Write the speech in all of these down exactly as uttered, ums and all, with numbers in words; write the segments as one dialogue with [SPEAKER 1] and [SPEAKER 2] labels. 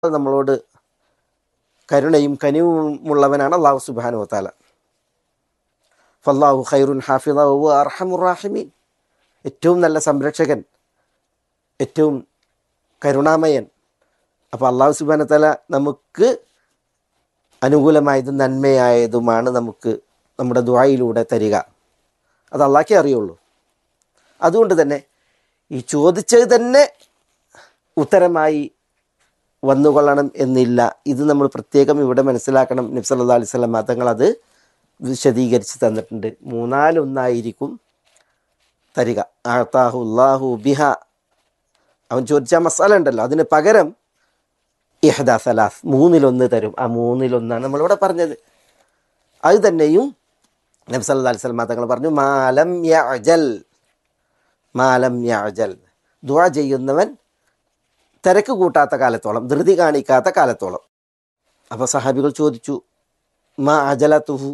[SPEAKER 1] നമ്മളോട് കരുണയും കനിവുമുള്ളവനാണ് അല്ലാഹു സുബ്ഹാനഹു വ തആല. ഫല്ലാഹു ഖൈറുൻ ഹാഫിള വ അർഹമുർ റഹീമീൻ. ഏറ്റവും നല്ല സംരക്ഷകൻ, ഏറ്റവും കരുണാമയൻ. അപ്പോൾ അല്ലാഹു സുബ്ഹാനഹു വ തആല നമുക്ക് അനുകൂലമായതും നന്മയായതുമാണ് നമുക്ക് നമ്മുടെ ദുആയിലൂടെ തരിക. അത് അല്ലാഹ്ക്കേ അറിയുള്ളൂ. അതുകൊണ്ട് തന്നെ ഈ ചോദിച്ചത് തന്നെ ഉത്തരമായി വന്നുകൊള്ളണം എന്നില്ല. ഇത് നമ്മൾ പ്രത്യേകം ഇവിടെ മനസ്സിലാക്കണം. നബി സല്ലല്ലാഹു അലൈഹി വസല്ലം തങ്ങൾ അത് വിശദീകരിച്ച് തന്നിട്ടുണ്ട്. മൂന്നാലൊന്നായിരിക്കും തരിക. അഅതാഹു അല്ലാഹു ബിഹ, അവൻ ചോദിച്ച മസാല ഉണ്ടല്ലോ, അതിന് പകരം ഇഹ്ദാ സലാസ്, മൂന്നിലൊന്ന് തരും. ആ മൂന്നിലൊന്നാണ് നമ്മളിവിടെ പറഞ്ഞത്. അത് തന്നെയും നബി സല്ലല്ലാഹു അലൈഹി വസല്ലം തങ്ങൾ പറഞ്ഞു, മാലം യഅജൽ, മാലം യഅജൽ, ദുആ ചെയ്യുന്നവൻ തിരക്ക് കൂട്ടാത്ത കാലത്തോളം, ധൃതി കാണിക്കാത്ത കാലത്തോളം. അപ്പോൾ സഹാബികൾ ചോദിച്ചു, മാ അജലതുഹു,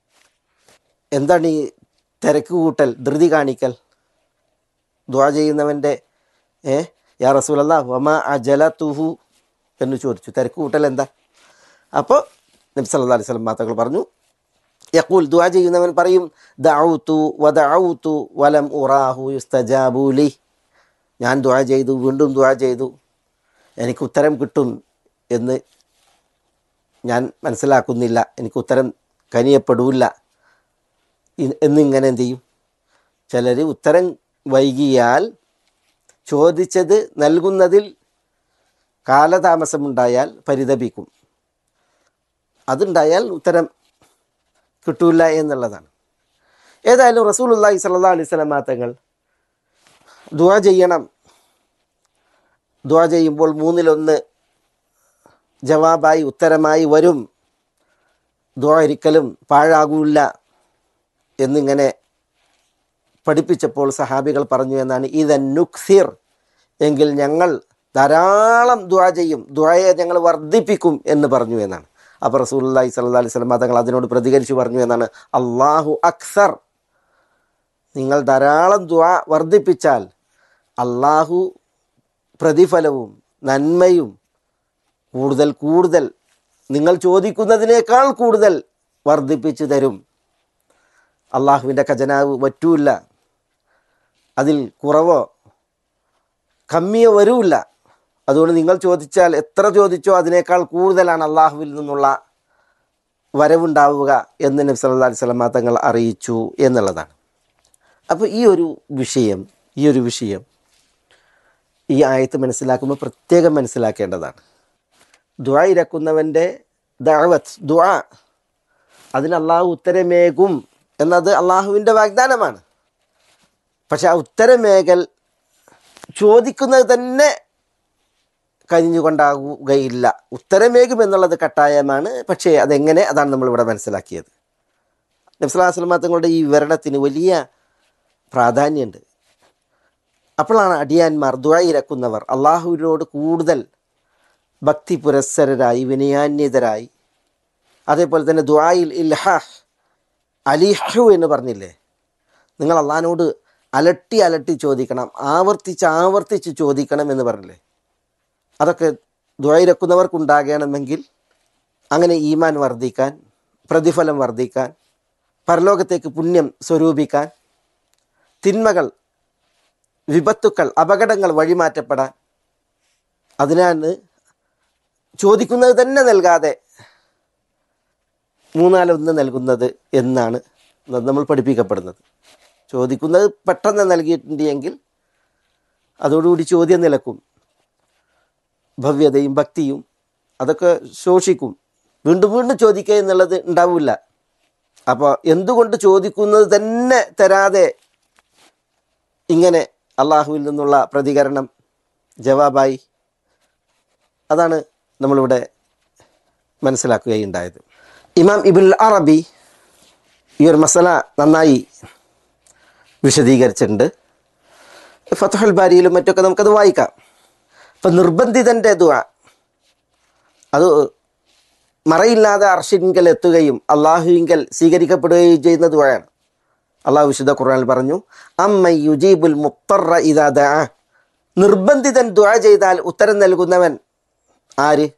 [SPEAKER 1] എന്താണ് ഈ തിരക്ക് കൂട്ടൽ, ധൃതി കാണിക്കൽ ദുആ ചെയ്യുന്നവൻ്റെ? ഏ യാ റസൂലല്ലാഹ് വമാ അജലതുഹു എന്ന് ചോദിച്ചു. തിരക്ക് കൂട്ടൽ എന്താ? അപ്പോൾ നബി സല്ലല്ലാഹു അലൈഹി വസല്ലം തങ്ങൾ പറഞ്ഞു, യഖൂൽ, ദുആ ചെയ്യുന്നവൻ പറയും, ദഅഉതു വദഅഉതു വലം ഉറാഹു യുസ്തജാബു ലി, ഞാൻ ദുആ ചെയ്തു, വീണ്ടും ദുആ ചെയ്തു, എനിക്ക് ഉത്തരം കിട്ടും എന്ന് ഞാൻ മനസ്സിലാക്കുന്നില്ല, എനിക്ക് ഉത്തരം കനിയപ്പെടില്ല എന്നിങ്ങനെ എന്ത് ചെയ്യും? ചിലർ ഉത്തരം വൈകിയാൽ, ചോദിച്ചത് നൽകുന്നതിൽ കാലതാമസമുണ്ടായാൽ പരിതപിക്കും. അതുണ്ടായാൽ ഉത്തരം കിട്ടൂല എന്നുള്ളതാണ്. ഏതായാലും റസൂലുള്ളാഹി സ്വല്ലല്ലാഹു അലൈഹി വസല്ലം തങ്ങൾ ദുആ ചെയ്യണം, ദുആ ചെയ്യുമ്പോൾ മൂന്നിലൊന്ന് ജവാബായി, ഉത്തരമായി വരും, ദുആ ഒരിക്കലും പാഴാകൂല്ല എന്നിങ്ങനെ പഠിപ്പിച്ചപ്പോൾ സഹാബികൾ പറഞ്ഞു എന്നാണ്, ഇദൻ നുക്സിർ, എങ്കിൽ ഞങ്ങൾ ധാരാളം ദുആ ചെയ്യും, ദുആയെ ഞങ്ങൾ വർദ്ധിപ്പിക്കും എന്ന് പറഞ്ഞു എന്നാണ്. അപ്പോൾ റസൂലുള്ളാഹി സ്വല്ലല്ലാഹു അലൈഹി വസല്ലം തങ്ങൾ അതിനോട് പ്രതികരിച്ചു പറഞ്ഞു എന്നാണ്, അല്ലാഹു അക്സർ, നിങ്ങൾ ധാരാളം ദുആ വർദ്ധിപ്പിച്ചാൽ അല്ലാഹു പ്രതിഫലവും നന്മയും കൂടുതൽ കൂടുതൽ, നിങ്ങൾ ചോദിക്കുന്നതിനേക്കാൾ കൂടുതൽ വർദ്ധിപ്പിച്ചു തരും. അള്ളാഹുവിൻ്റെ ഖജനാവ് വറ്റൂല്ല, അതിൽ കുറവോ കമ്മിയോ വരൂല്ല. അതുകൊണ്ട് നിങ്ങൾ ചോദിച്ചാൽ എത്ര ചോദിച്ചോ അതിനേക്കാൾ കൂടുതലാണ് അള്ളാഹുവിൽ നിന്നുള്ള വരവുണ്ടാവുക എന്ന് നബി സല്ലല്ലാഹു അലൈഹി വസല്ലം തങ്ങൾ അറിയിച്ചു എന്നുള്ളതാണ്. അപ്പോൾ ഈ ഒരു വിഷയം ഈ ഒരു വിഷയം ഈ ആയത്ത് മനസ്സിലാക്കുമ്പോൾ പ്രത്യേകം മനസ്സിലാക്കേണ്ടതാണ്. ദുആ ഇരക്കുന്നവൻ്റെ ദഅവത്ത്, ദുആ, അതിന് അള്ളാഹു ഉത്തരമേകും എന്നത് അള്ളാഹുവിൻ്റെ വാഗ്ദാനമാണ്. പക്ഷെ ആ ഉത്തരമേകൽ ചോദിക്കുന്നത് തന്നെ കഴിഞ്ഞുകൊണ്ടാകുകയില്ല. ഉത്തരമേകും എന്നുള്ളത് കട്ടായമാണ്. പക്ഷേ അതെങ്ങനെ, അതാണ് നമ്മളിവിടെ മനസ്സിലാക്കിയത്. നബി സല്ലല്ലാഹു അലൈഹി വസല്ലം തങ്ങളുടെ ഈ വിവരണത്തിന് വലിയ പ്രാധാന്യമുണ്ട്. അപ്പോഴാണ് അടിയാന്മാർ, ദുആ ഇരക്കുന്നവർ അള്ളാഹുവിനോട് കൂടുതൽ ഭക്തി പുരസ്സരരായി, വിനയാന്യതരായി, അതേപോലെ തന്നെ ദുആയിൽ ഇൽഹാഹ്, അലിഹു എന്ന് പറഞ്ഞില്ലേ, നിങ്ങൾ അള്ളാഹിനോട് അലട്ടി അലട്ടി ചോദിക്കണം, ആവർത്തിച്ച് ആവർത്തിച്ച് ചോദിക്കണം എന്ന് പറഞ്ഞില്ലേ, അതൊക്കെ ദുആ ഇരക്കുന്നവർക്കുണ്ടാകണമെങ്കിൽ അങ്ങനെ ഈമാൻ വർദ്ധിക്കാൻ, പ്രതിഫലം വർദ്ധിക്കാൻ, പരലോകത്തേക്ക് പുണ്യം സ്വരൂപിക്കാൻ, തിന്മകൾ, വിപത്തുക്കൾ, അപകടങ്ങൾ വഴിമാറ്റപ്പെടാൻ, അതിനാണ് ചോദിക്കുന്നത് തന്നെ നൽകാതെ മൂന്നാലൊന്ന് നൽകുന്നത് എന്നാണ് നമ്മൾ പഠിപ്പിക്കപ്പെടുന്നത്. ചോദിക്കുന്നത് പെട്ടെന്ന് നൽകിയിട്ടുണ്ടെങ്കിൽ അതോടുകൂടി ചോദ്യം നിലക്കും, ഭവ്യതയും ഭക്തിയും അതൊക്കെ ശോഷിക്കും. വീണ്ടും വീണ്ടും ചോദിക്കുക എന്നുള്ളത് ഉണ്ടാവില്ല. അപ്പോൾ എന്തുകൊണ്ട് ചോദിക്കുന്നത് തന്നെ തരാതെ ഇങ്ങനെ അള്ളാഹുവിൽ നിന്നുള്ള പ്രതികരണം ജവാബായി? അതാണ് നമ്മളിവിടെ മനസ്സിലാക്കുകയുണ്ടായത്. ഇമാം ഇബ്നുൽ അറബി ഈ ഒരു മസല നന്നായി വിശദീകരിച്ചിട്ടുണ്ട്. ഫത്ഹുൽ ബാരിയിലും മറ്റൊക്കെ നമുക്കത് വായിക്കാം. ഇപ്പം നിർബന്ധിതൻ്റെ ദുആ, അത് മറയില്ലാതെ അർശിങ്കൽ എത്തുകയും അള്ളാഹുവിങ്കൽ സ്വീകരിക്കപ്പെടുകയും ചെയ്യുന്ന ദുആയാണ്. അള്ളാഹു വിശുദ്ധ ഖുർആനിൽ പറഞ്ഞു, അമ്മൻ യുജീബുൽ മുത്തറ ഇദാ ദഅ, നിർബന്ധിതൻ ദുആ ചെയ്താൽ ഉത്തരം നൽകുന്നവൻ ആര്